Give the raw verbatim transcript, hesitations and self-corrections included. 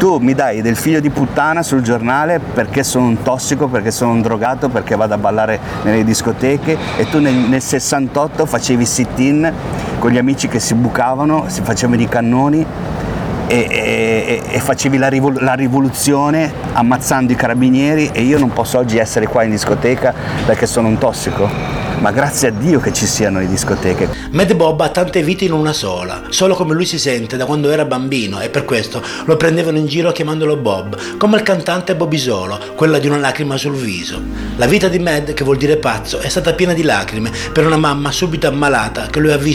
tu mi dai del figlio di puttana sul giornale perché sono un tossico, perché sono un drogato, perché vado a ballare nelle discoteche, e tu nel, nel sessantotto facevi sit-in con gli amici che si bucavano, si facevano i cannoni e, e, e facevi la, rivol- la rivoluzione ammazzando i carabinieri, e io non posso oggi essere qua in discoteca perché sono un tossico? Ma grazie a Dio che ci siano le discoteche. Mad Bob ha tante vite in una sola, solo come lui si sente da quando era bambino, e per questo lo prendevano in giro chiamandolo Bob, come il cantante Bobby Solo, quella di una lacrima sul viso. La vita di Mad, che vuol dire pazzo, è stata piena di lacrime per una mamma subito ammalata che lui ha visto